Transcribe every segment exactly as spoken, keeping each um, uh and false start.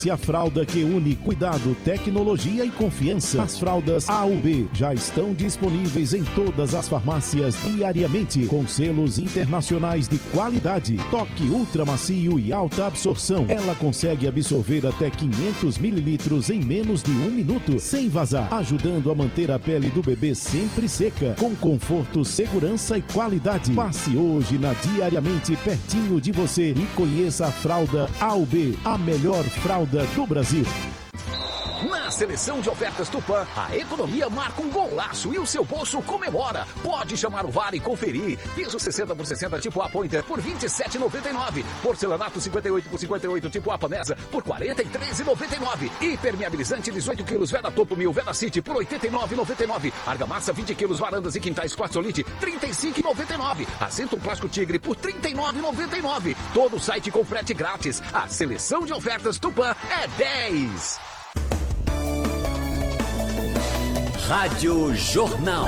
A fralda que une cuidado, tecnologia e confiança. As fraldas A U B já estão disponíveis em todas as farmácias diariamente, com selos internacionais de qualidade. Toque ultra macio e alta absorção. Ela consegue absorver até quinhentos mililitros em menos de um minuto, sem vazar, ajudando a manter a pele do bebê sempre seca, com conforto, segurança e qualidade. Passe hoje na Diariamente pertinho de você e conheça a fralda A U B, a melhor fralda do Brasil. Na seleção de ofertas Tupã, a economia marca um golaço e o seu bolso comemora. Pode chamar o V A R e conferir. Piso sessenta por sessenta tipo A Pointer por vinte e sete reais e noventa e nove centavos. Porcelanato cinquenta e oito por cinquenta e oito tipo A Panesa por quarenta e três reais e noventa e nove centavos. Impermeabilizante dezoito quilos Veda Topo Mil Veda City por oitenta e nove reais e noventa e nove centavos. Argamassa vinte quilos Varandas e Quintais Quartzolite trinta e cinco reais e noventa e nove centavos. Assento Plástico Tigre por trinta e nove reais e noventa e nove centavos. Todo o site com frete grátis. A seleção de ofertas Tupã é dez. Rádio Jornal.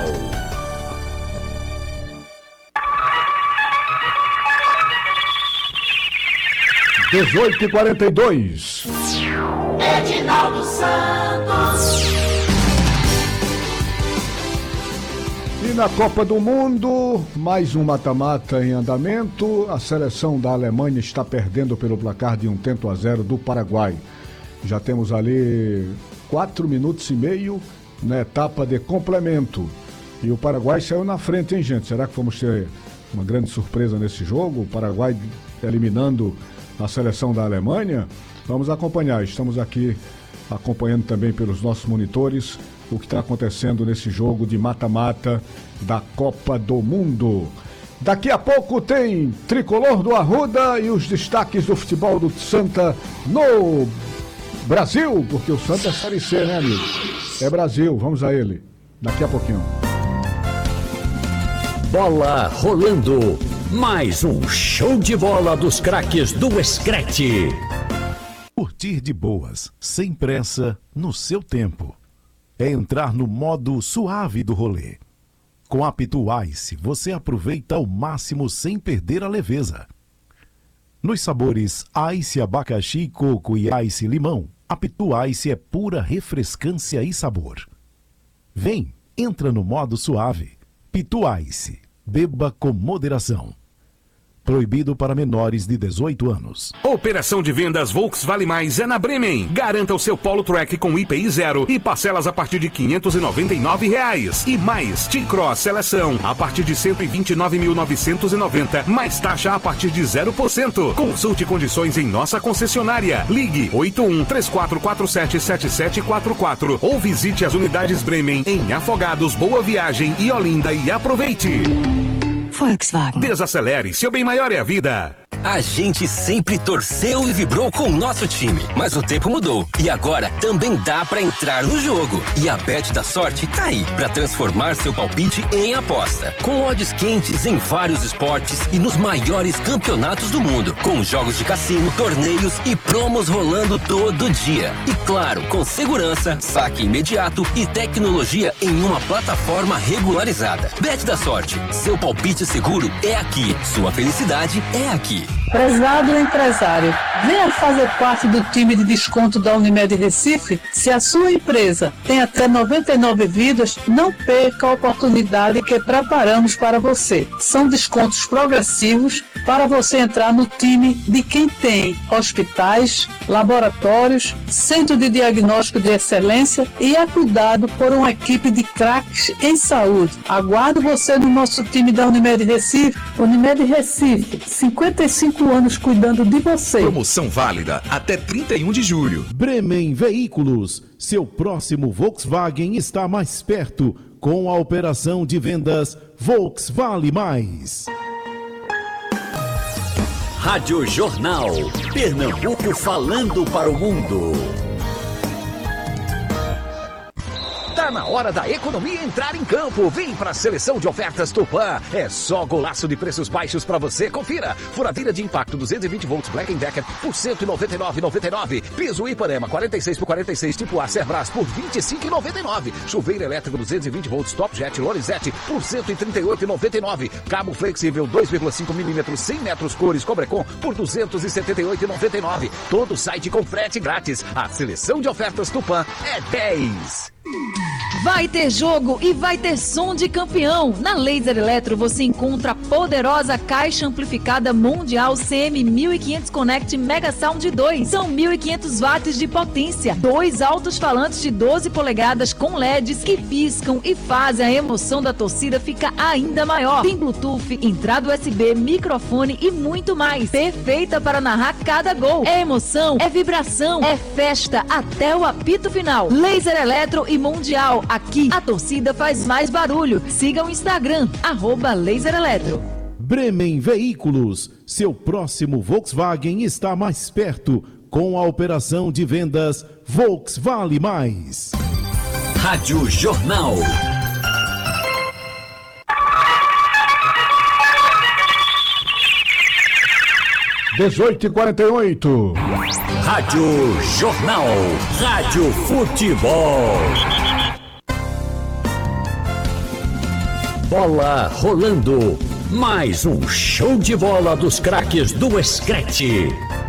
dezoito e quarenta e dois. Edinaldo Santos. E na Copa do Mundo, mais um mata-mata em andamento. A seleção da Alemanha está perdendo pelo placar de um tento a zero do Paraguai. Já temos ali quatro minutos e meio na etapa de complemento. E o Paraguai saiu na frente, hein, gente? Será que vamos ter uma grande surpresa nesse jogo? O Paraguai eliminando a seleção da Alemanha? Vamos acompanhar. Estamos aqui acompanhando também pelos nossos monitores o que está acontecendo nesse jogo de mata-mata da Copa do Mundo. Daqui a pouco tem Tricolor do Arruda e os destaques do futebol do Santa no Brasil, porque o Santa é Série C, né, amigo? É Brasil, vamos a ele. Daqui a pouquinho. Bola rolando. Mais um show de bola dos craques do Screte. Curtir de boas, sem pressa, no seu tempo. É entrar no modo suave do rolê. Com a Pitu Ice, você aproveita ao máximo sem perder a leveza. Nos sabores Ice, abacaxi, coco e Ice limão, a Pitu Ice é pura refrescância e sabor. Vem, entra no modo suave. Pitu Ice, beba com moderação. Proibido para menores de dezoito anos. Operação de vendas Volks Vale Mais é na Bremen. Garanta o seu Polo Track com I P I zero e parcelas a partir de quinhentos e noventa e nove reais. E mais T-Cross Seleção a partir de cento e vinte e nove mil novecentos e noventa, mais taxa a partir de zero por cento. Consulte condições em nossa concessionária. Ligue oito um três quatro quatro sete sete sete quatro quatro ou visite as unidades Bremen em Afogados, Boa Viagem e Olinda e aproveite. Volkswagen. Desacelere, seu bem maior é a vida. A gente sempre torceu e vibrou com o nosso time, mas o tempo mudou e agora também dá pra entrar no jogo. E a Bet da Sorte tá aí pra transformar seu palpite em aposta. Com odds quentes em vários esportes e nos maiores campeonatos do mundo, com jogos de cassino, torneios e promos rolando todo dia. E claro, com segurança, saque imediato e tecnologia em uma plataforma regularizada. Bet da Sorte, seu palpite seguro é aqui, sua felicidade é aqui. Prezado empresário, venha fazer parte do time de desconto da Unimed Recife. Se a sua empresa tem até noventa e nove vidas, não perca a oportunidade que preparamos para você. São descontos progressivos para você entrar no time de quem tem hospitais, laboratórios, centro de diagnóstico de excelência e é cuidado por uma equipe de craques em saúde. Aguardo você no nosso time da Unimed Recife. Unimed Recife, cinquenta e cinco anos cuidando de você. Promoção válida até trinta e um de julho. Bremen Veículos, seu próximo Volkswagen está mais perto com a operação de vendas Volks Vale Mais. Rádio Jornal, Pernambuco falando para o mundo. Tá na hora da economia entrar em campo. Vem pra seleção de ofertas Tupã. É só golaço de preços baixos pra você. Confira. Furadeira de impacto duzentos e vinte volts Black Decker por cento e noventa e nove reais e noventa e nove centavos. Piso Ipanema quarenta e seis por quarenta e seis tipo A Cerbras por vinte e cinco reais e noventa e nove centavos. Chuveiro elétrico duzentos e vinte volts Top Jet Lorenzetti por cento e trinta e oito reais e noventa e nove centavos. Cabo flexível dois vírgula cinco milímetros cem metros cores Cobrecon por duzentos e setenta e oito reais e noventa e nove centavos. Todo site com frete grátis. A seleção de ofertas Tupã é dez. Vai ter jogo e vai ter som de campeão. Na Laser Eletro você encontra a poderosa caixa amplificada mundial C M mil e quinhentos Connect Mega Sound dois. São mil e quinhentos watts de potência. Dois altos-falantes de doze polegadas com L E Ds que piscam e fazem a emoção da torcida ficar ainda maior. Tem Bluetooth, entrada U S B, microfone e muito mais. Perfeita para narrar cada gol. É emoção, é vibração, é festa até o apito final. Laser Eletro e Mundial. Aqui, a torcida faz mais barulho. Siga o Instagram, arroba Laser Eletro. Bremen Veículos. Seu próximo Volkswagen está mais perto com a operação de vendas Volks Vale Mais. Rádio Jornal. dezoito e quarenta e oito. Rádio Jornal. Rádio Futebol. Bola rolando. Mais um show de bola dos craques do Escrete.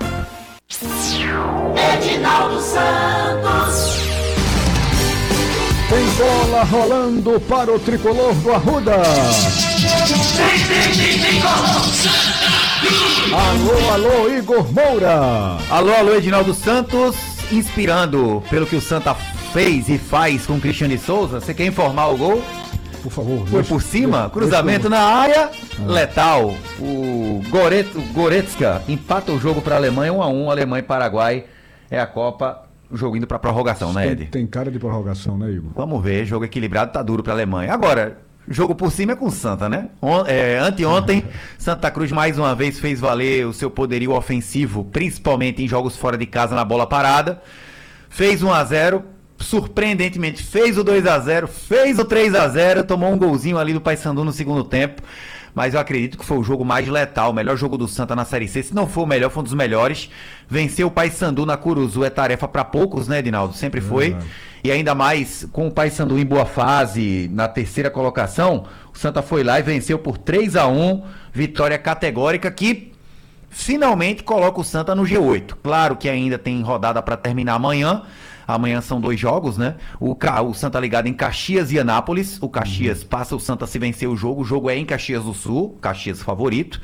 Edinaldo Santos. Tem bola rolando para o tricolor do Arruda. Alô, alô, Igor Moura. Alô, alô, Edinaldo Santos. Inspirando pelo que o Santa fez e faz com o Cristiano Souza, você quer informar o gol? Por favor. Foi por cima, cruzamento na área, letal. O Goret, Goretzka empata o jogo para a Alemanha, um a um, Alemanha e Paraguai. É a Copa, o jogo indo para prorrogação, né, Ed? Tem, tem cara de prorrogação, né, Igor? Vamos ver, jogo equilibrado, tá duro para a Alemanha. Agora, jogo por cima é com o Santa, né? On, é, anteontem, Santa Cruz mais uma vez fez valer o seu poderio ofensivo, principalmente em jogos fora de casa na bola parada. Fez um a zero. Surpreendentemente fez o dois a zero, fez o três a zero, tomou um golzinho ali do Paysandu no segundo tempo, mas eu acredito que foi o jogo mais letal, o melhor jogo do Santa na Série C, se não for o melhor, foi um dos melhores. Venceu o Paysandu na Curuzu é tarefa para poucos, né, Edinaldo? Sempre foi. Uhum. E ainda mais com o Paysandu em boa fase, na terceira colocação, o Santa foi lá e venceu por três a um, vitória categórica que finalmente coloca o Santa no G oito. Claro que ainda tem rodada para terminar amanhã. Amanhã são dois jogos, né? O, o Santa ligado em Caxias e Anápolis. O Caxias uhum. passa o Santa se vencer o jogo. O jogo é em Caxias do Sul. Caxias favorito.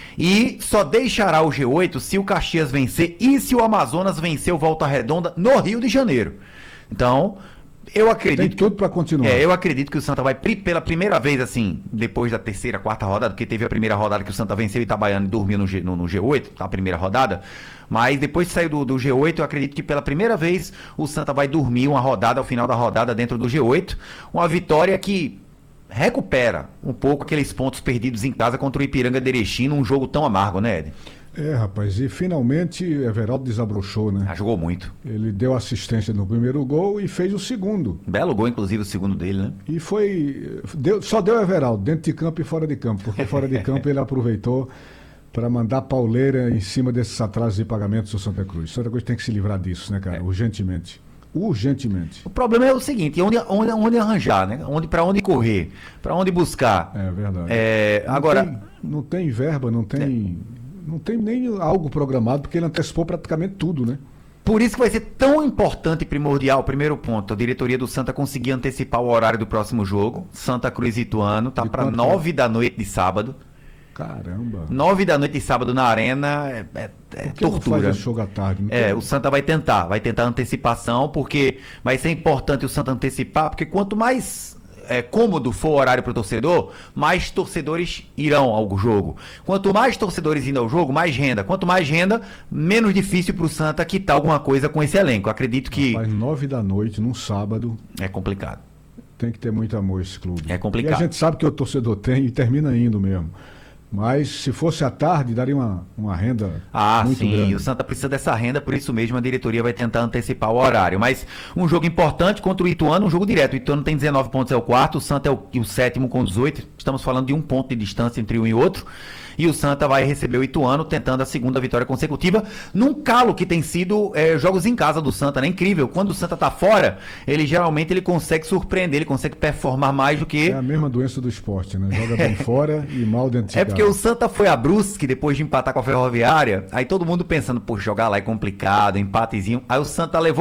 E só deixará o G oito se o Caxias vencer e se o Amazonas vencer o Volta Redonda no Rio de Janeiro. Então, eu acredito... Tem tudo para continuar. É, eu acredito que o Santa vai pela primeira vez, assim, depois da terceira, quarta rodada, porque teve a primeira rodada que o Santa venceu Itabaiana e dormiu no, G, no, no G oito, tá, a primeira rodada. Mas depois de sair do, do G oito, eu acredito que pela primeira vez o Santa vai dormir uma rodada, ao final da rodada, dentro do G oito. Uma vitória que recupera um pouco aqueles pontos perdidos em casa contra o Ipiranga de Erechim, num jogo tão amargo, né, Ed? É, rapaz, e finalmente Everaldo desabrochou, né? Ah, jogou muito. Ele deu assistência no primeiro gol e fez o segundo. Belo gol, inclusive, o segundo dele, né? E foi... Deu, só deu Everaldo, dentro de campo e fora de campo, porque fora de campo ele aproveitou para mandar pauleira em cima desses atrasos de pagamentos do Santa Cruz. Santa Cruz tem que se livrar disso, né, cara? É. Urgentemente. Urgentemente. O problema é o seguinte, onde, onde, onde arranjar, né? Onde, para onde correr, para onde buscar. É verdade. É, não agora... Tem, não tem verba, não tem... É. Não tem nem algo programado, porque ele antecipou praticamente tudo, né? Por isso que vai ser tão importante e primordial, primeiro ponto, a diretoria do Santa conseguir antecipar o horário do próximo jogo. Santa Cruz e Ituano, tá para nove da noite de sábado. Caramba. Nove da noite de sábado na Arena é, é, é Por que tortura. Não faz esse jogo à tarde? É, tem... o Santa vai tentar, vai tentar antecipação, porque vai ser importante o Santa antecipar, porque quanto mais é, cômodo for o horário para o torcedor, mais torcedores irão ao jogo. Quanto mais torcedores indo ao jogo, mais renda. Quanto mais renda, menos difícil para o Santa quitar alguma coisa com esse elenco. Acredito que... Rapaz, nove da noite, num sábado... É complicado. Tem que ter muito amor esse clube. É complicado. E a gente sabe que o torcedor tem e termina indo mesmo. Mas se fosse à tarde, daria uma, uma renda ah, muito sim, grande. O Santa precisa dessa renda, por isso mesmo a diretoria vai tentar antecipar o horário. Mas um jogo importante contra o Ituano, um jogo direto. O Ituano tem dezenove pontos, é o quarto, o Santa é o, o sétimo com dezoito. Estamos falando de um ponto de distância entre um e outro. E o Santa vai receber o Ituano tentando a segunda vitória consecutiva num calo que tem sido é, jogos em casa do Santa, né? Incrível. Quando o Santa tá fora, ele geralmente ele consegue surpreender, ele consegue performar mais do que... É a mesma doença do esporte, né? Joga bem fora e mal dentro de casa. É porque o Santa foi a Brusque depois de empatar com a Ferroviária, aí todo mundo pensando, pô, jogar lá é complicado, empatezinho. Aí o Santa levou